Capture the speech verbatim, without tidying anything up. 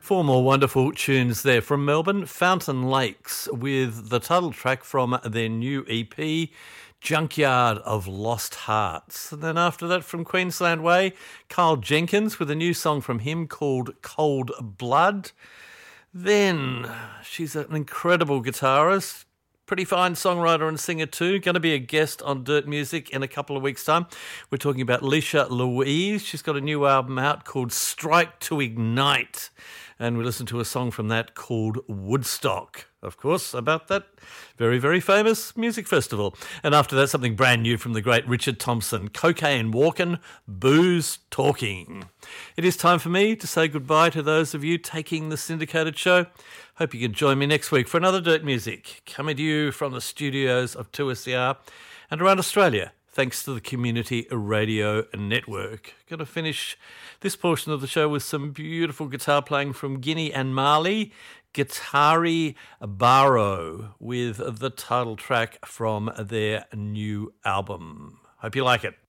Four more wonderful tunes there from Melbourne. Fountain Lakes with the title track from their new E P, Junkyard of Lost Hearts. And then after that from Queensland Way, Kyle Jenkins with a new song from him called Cold Blood. Then she's an incredible guitarist, pretty fine songwriter and singer too. Going to be a guest on Dirt Music in a couple of weeks' time. We're talking about Leisha Louise. She's got a new album out called Strike to Ignite. And we listened to a song from that called Woodstock, of course, about that very, very famous music festival. And after that, something brand new from the great Richard Thompson, Cocaine Walking, Booze Talking. It is time for me to say goodbye to those of you taking the syndicated show. Hope you can join me next week for another Dirt Music, coming to you from the studios of two S E R and around Australia, thanks to the Community Radio Network. Going to finish this portion of the show with some beautiful guitar playing from Guinea and Mali, Guitari Baro, with the title track from their new album. Hope you like it.